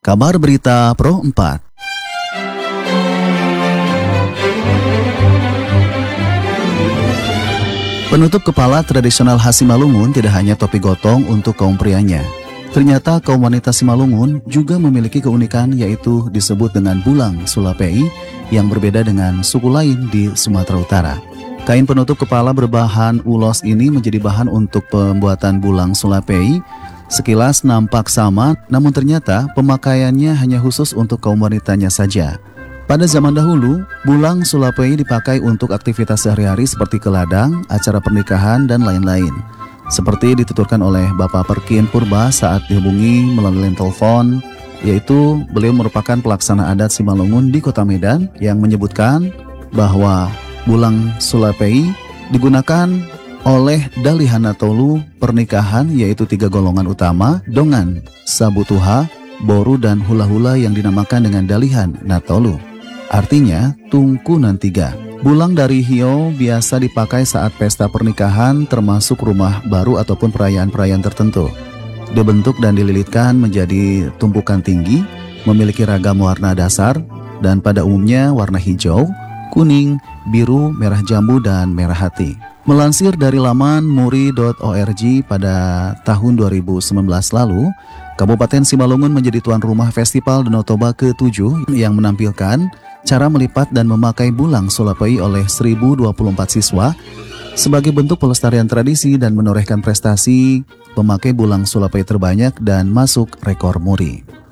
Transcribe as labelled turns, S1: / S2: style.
S1: Kabar Berita Pro 4. Penutup kepala tradisional khas Simalungun tidak hanya topi gotong untuk kaum prianya. Ternyata kaum wanita Simalungun juga memiliki keunikan, yaitu disebut dengan bulang sulapei yang berbeda dengan suku lain di Sumatera Utara. Kain penutup kepala berbahan ulos ini menjadi bahan untuk pembuatan bulang sulapei. Sekilas nampak sama, namun ternyata pemakaiannya hanya khusus untuk kaum wanitanya saja. Pada zaman dahulu, bulang sulapei dipakai untuk aktivitas sehari-hari seperti ke ladang, acara pernikahan, dan lain-lain. Seperti dituturkan oleh Bapak Perkin Purba saat dihubungi melalui telepon, yaitu beliau merupakan pelaksana adat Simalungun di Kota Medan yang menyebutkan bahwa bulang sulapei digunakan oleh dalihan natolu pernikahan, yaitu 3 golongan utama, dongan, sabutuha, boru, dan hula-hula yang dinamakan dengan dalihan natolu. Artinya tungkunan 3. Bulang dari hiyo biasa dipakai saat pesta pernikahan, termasuk rumah baru ataupun perayaan-perayaan tertentu. Dibentuk dan dililitkan menjadi tumpukan tinggi, memiliki ragam warna dasar, dan pada umumnya warna hijau, kuning, biru, merah jambu, dan merah hati. Melansir dari laman muri.org, pada tahun 2019 lalu, Kabupaten Simalungun menjadi tuan rumah Festival Danau Toba ke-7 yang menampilkan cara melipat dan memakai bulang sulapei oleh 1024 siswa sebagai bentuk pelestarian tradisi dan menorehkan prestasi pemakai bulang sulapei terbanyak dan masuk rekor muri.